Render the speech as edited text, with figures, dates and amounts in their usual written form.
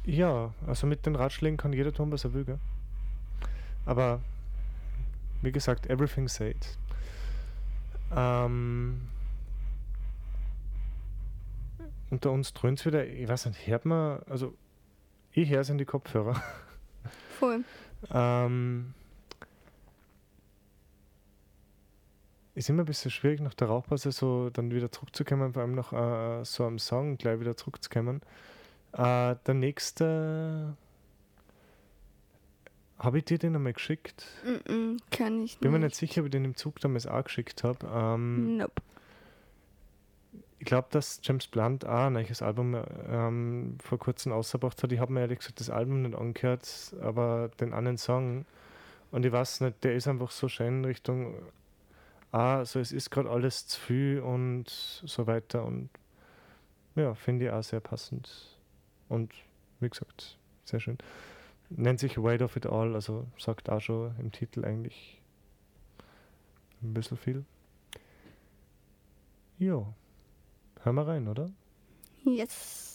Ja, also mit den Ratschlägen kann jeder tun, was er will, gell? Aber wie gesagt, everything said. Unter uns dröhnt es wieder, ich weiß nicht, hört man, also ich höre es in die Kopfhörer. Voll. Ist immer ein bisschen schwierig, nach der Rauchpause so dann wieder zurückzukommen, vor allem nach so einem Song gleich wieder zurückzukommen. Der nächste, habe ich dir den einmal geschickt? Kann ich Bin mir nicht. nicht sicher, ob ich den im Zug damals auch geschickt habe. Nope. Ich glaube, dass James Blunt auch ein neues Album vor kurzem ausgebracht hat. Ich habe mir ehrlich gesagt das Album nicht angehört, aber den einen Song. Und ich weiß nicht, der ist einfach so schön in Richtung, so es ist gerade alles zu viel und so weiter. Und ja, finde ich auch sehr passend. Und wie gesagt, sehr schön. Nennt sich Weight of It All, also sagt auch schon im Titel eigentlich ein bisschen viel. Ja, hören wir rein, oder? Yes.